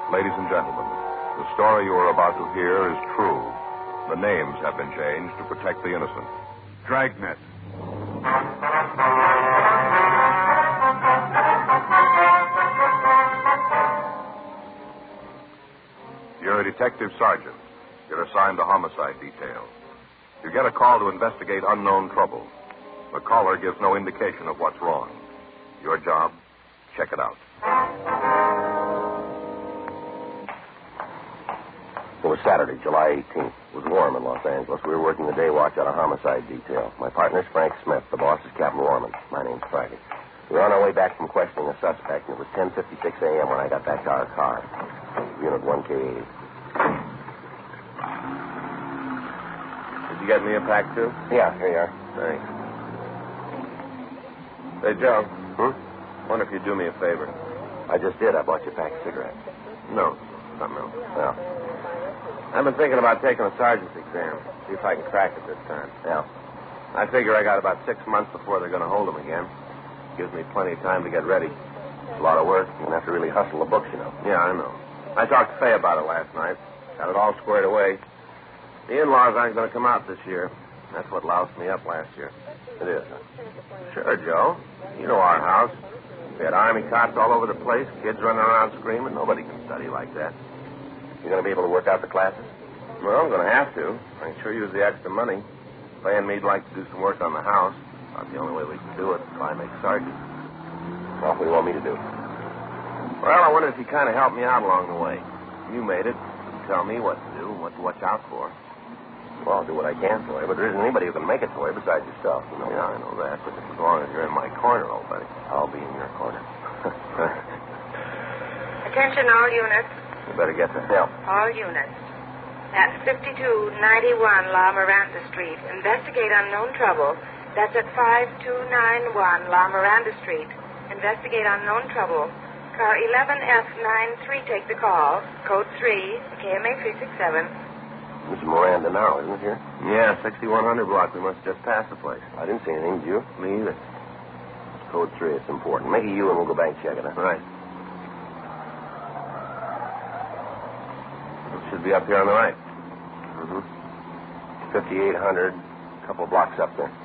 Ladies and gentlemen, the story you are about to hear is true. The names have been changed to protect the innocent. Dragnet. You're a detective sergeant. You're assigned to homicide detail. You get a call to investigate unknown trouble. The caller gives no indication of what's wrong. Your job, check it out. It was Saturday, July 18th. It was warm in Los Angeles. We were working the day watch on a homicide detail. My partner's Frank Smith. The boss is Captain Warman. My name's Friday. We were on our way back from questioning a suspect, and it was 10:56 a.m. when I got back to our car. Unit 1K80. Did you get me a pack, too? Yeah, here you are. Thanks. Hey, Joe. Wonder if you'd do me a favor. I just did. I bought you a pack of cigarettes. No, something else. Yeah. I've been thinking about taking a sergeant's exam. See if I can crack it this time. Yeah. I figure I got about 6 months before they're going to hold them again. Gives me plenty of time to get ready. It's a lot of work. You're going to have to really hustle the books, you know. Yeah, I know. I talked to Faye about it last night. Got it all squared away. The in-laws aren't going to come out this year. That's what loused me up last year. It is, huh? Sure, Joe. You know our house. We had army cots all over the place, kids running around screaming. Nobody can study like that. You going to be able to work out the classes? Well, I'm going to have to. I can sure use the extra money. Faye and me'd like to do some work on the house. Not the only way we can do it if I make sergeant. Well, what do you want me to do? Well, I wonder if you kind of help me out along the way. You made it. You tell me what to do and what to watch out for. Well, I'll do what I can for you, but there isn't anybody who can make it for you besides yourself. You know? Yeah, I know that, but as long as you're in my corner, old buddy. I'll be in your corner. Attention all units. You better get the help. All units. At 5291 La Miranda Street. Investigate unknown trouble. That's at 5291 La Miranda Street. Investigate unknown trouble. Car 11F93, take the call. Code 3, KMA 367. This is Miranda now, isn't it here? Yeah, 6100 block. We must just pass the place. I didn't see anything, did you? Me either. Code 3, it's important. Make a U and we'll go back and check it out. Right. It should be up here on the right. 5800, a couple of blocks up there.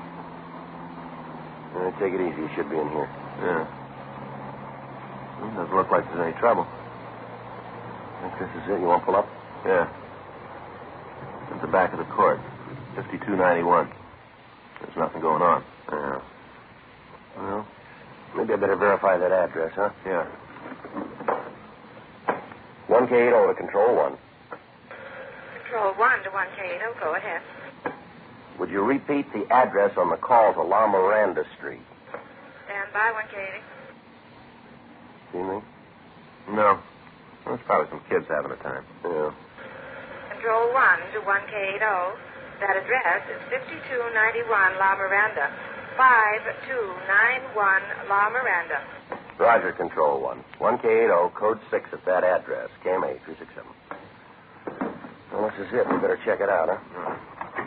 Take it easy. You should be in here. Yeah. Doesn't look like there's any trouble. I think this is it. You want to pull up? Yeah. At the back of the court. 5291. There's nothing going on. Yeah. Well, maybe I better verify that address, huh? Yeah. 1K80 to Control 1. Control 1 to 1K80. Go ahead. Would you repeat the address on the call to La Miranda Street? Stand by 1K80. See anything? No. Well, it's probably some kids having a time. Yeah. Control 1 to 1K80. That address is 5291 La Miranda. 5291 La Miranda. Roger, Control 1. 1K80, code 6 at that address. KMA 367. Well, this is it. We better check it out, huh?